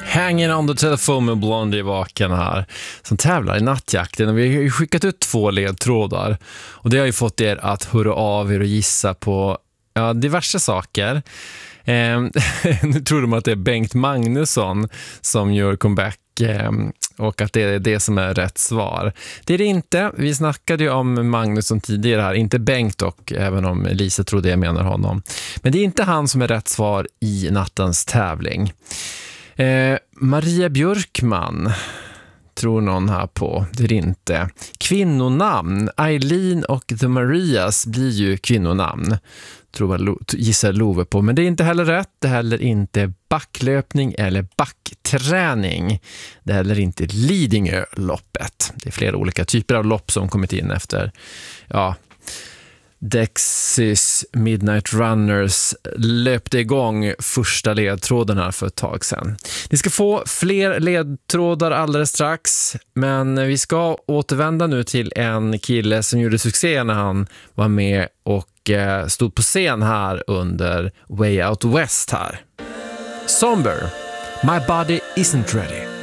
Hanging on the telephone med Blondie vaken här som tävlar i nattjakten, och vi har ju skickat ut 2 ledtrådar och det har ju fått er att höra av er och gissa på diverse saker. Nu tror de att det är Bengt Magnusson som gör comeback och att det är det som är rätt svar. Det är det inte. Vi snackade ju om Magnusson tidigare här, inte Bengt dock, även om Lisa trodde jag menar honom. Men det är inte han som är rätt svar i nattens tävling. Maria Björkman tror någon här på. Det är inte. Kvinnonamn. Eileen och The Marias blir ju kvinnonamn. Gissar Love på. Men det är inte heller rätt. Det är heller inte backlöpning eller backträning. Det är heller inte Lidingö-loppet. Det är flera olika typer av lopp som kommit in efter Dexys Midnight Runners löpte igång första ledtråden här för ett tag sedan. Ni ska få fler ledtrådar alldeles strax, men vi ska återvända nu till en kille som gjorde succé när han var med och stod på scen här under Way Out West här. Somber, My Body Isn't Ready.